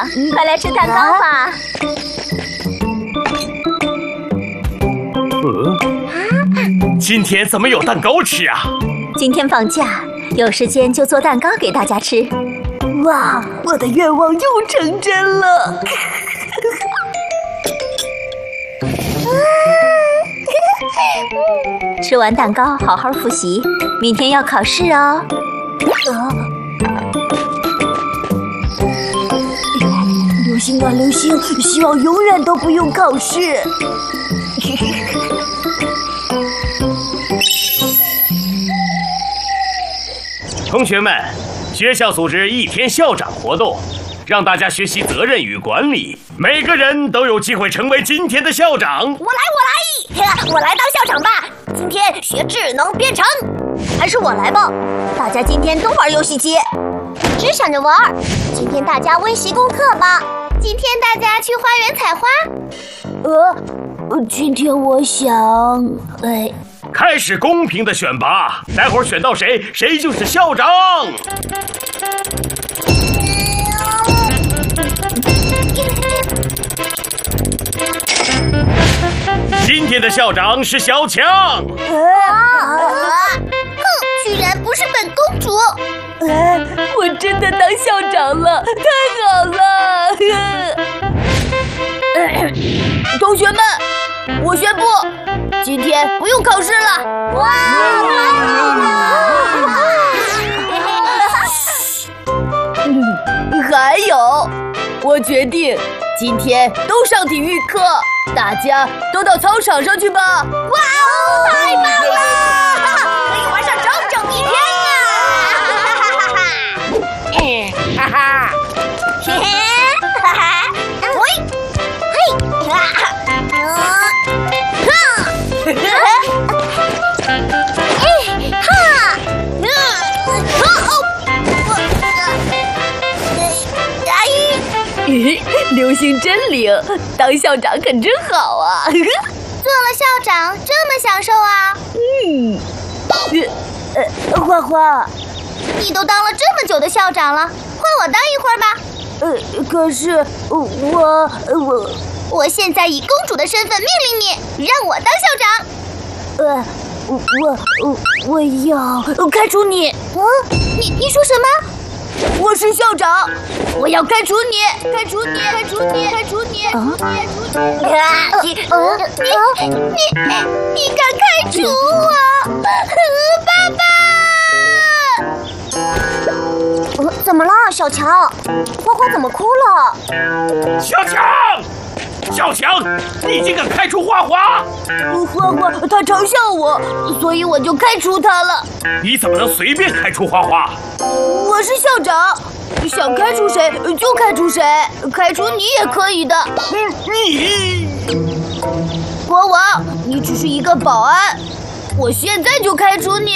快来吃蛋糕吧！ 今天怎么有蛋糕吃啊？ 今天放假，有时间就做蛋糕给大家吃。 哇，我的愿望又成真了！ 吃完蛋糕，好好复习，明天要考试哦。 流星啊，流星，希望永远都不用考试。 同学们，学校组织1天校长活动，让大家学习责任与管理。每个人都有机会成为今天的校长。 我来当校长吧！今天学智能编程， 还是我来吧。大家今天都玩游戏机， 只想着玩。今天大家温习功课吧。今天大家去花园采花。 今天我想， 开始公平的选拔，待会儿选到谁，谁就是校长。今天的校长是小强。 居然不是本公主！ 我真的当校长了，太好了！同学们，我宣布，今天不用考试了。 哇！ 还有，我决定今天都上体育课，大家都到操场上去吧。 哇哦，太棒了！可以玩上整整1天呀！哈哈，嘿嘿，哈哈，喂，嘿，哈， 流星真灵，当校长可真好啊！ 做了校长这么享受啊？ 花花， 你都当了这么久的校长了，换我当一会儿吧。 可是我现在以公主的身份命令你，让我当校长。 我要开除你！ 你说什么？ 我是校长，我要开除你！开除你！开除你！开除你！ 你敢开除我？爸爸！怎么了，小强？花花怎么哭了？ 小强，你竟敢开除花花！ 花花他嘲笑我，所以我就开除他了。 你怎么能随便开除花花？ 我是校长，想开除谁就开除谁，开除你也可以的。 你， 国王，你只是一个保安，我现在就开除你。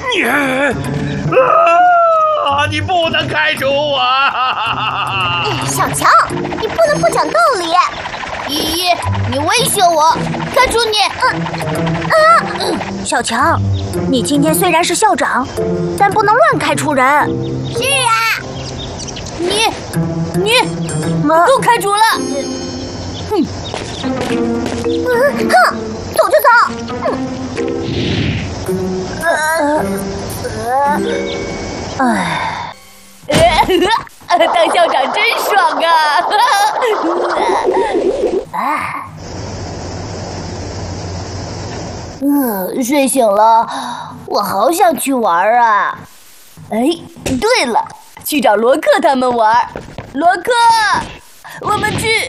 你不能开除我！ 小强，你不能不讲道理。 依依，你威胁我，开除你！ 小强，你今天虽然是校长，但不能乱开除人。 是啊， 你都开除了。 走就走。 当校长真爽啊！睡醒了，我好想去玩啊！对了，去找罗克他们玩。罗克，我们去。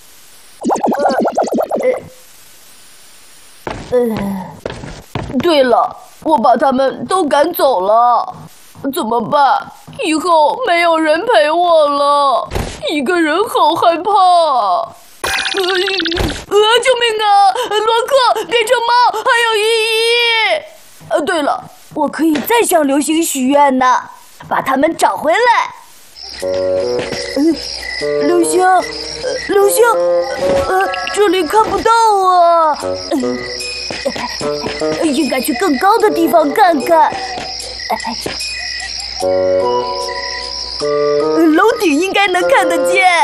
对了，我把他们都赶走了，怎么办？以后没有人陪我了，一个人好害怕。救命啊！罗克变成猫，还有依依。对了，我可以再向流星许愿呢，把他们找回来。流星，这里看不到啊，应该去更高的地方看看。楼顶应该能看得见。